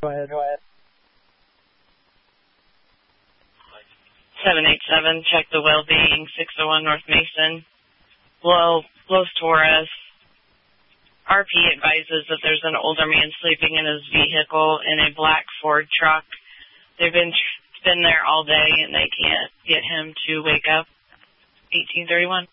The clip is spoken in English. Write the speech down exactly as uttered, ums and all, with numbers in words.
Go ahead. Go ahead. seven eight seven, check the well-being, six oh one North Mason. Los, Los Torres. R P advises that there's an older man sleeping in his vehicle in a black Ford truck. They've been been there all day, and they can't get him to wake up. eighteen thirty-one.